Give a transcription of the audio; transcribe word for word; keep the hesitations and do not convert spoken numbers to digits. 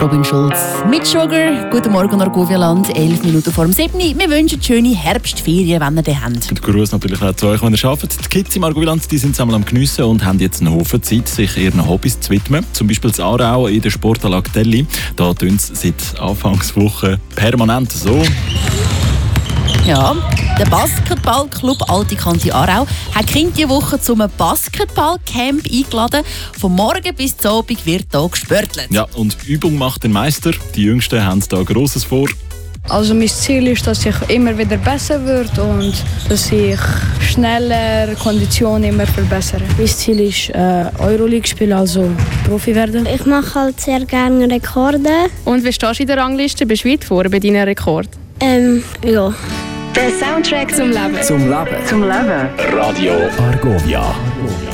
Robin Schulz mit Sugar. Guten Morgen, Argovia-Land. elf Minuten vor dem sieben. Wir wünschen schöne Herbstferien, wenn ihr die habt. Und Gruß natürlich auch zu euch, wenn ihr arbeitet. Die Kids im Argovia-Land, die sind zusammen am Geniessen und haben jetzt einen Haufen Zeit, sich ihren Hobbys zu widmen. Zum Beispiel in Aarau in der Sportanlage Delli. Da tun sie seit Anfangswoche permanent so. Ja, der Basketballclub Alte Kante Aarau hat Kinder diese Woche zum Basketballcamp eingeladen. Von morgen bis zum Abend wird hier gespörtelt. Ja, und Übung macht den Meister. Die Jüngsten haben da Grosses vor. Also mein Ziel ist, dass ich immer wieder besser werde und dass ich schneller Kondition immer verbessere. Mein Ziel ist äh, Euroleague spielen, also Profi werden. Ich mache halt sehr gerne Rekorde. Und wie stehst du in der Rangliste? Bist du weit vor bei deinen Rekorden? Ähm, ja. Der Soundtrack zum Leben. Zum Leben. Zum Leben. Radio Argovia.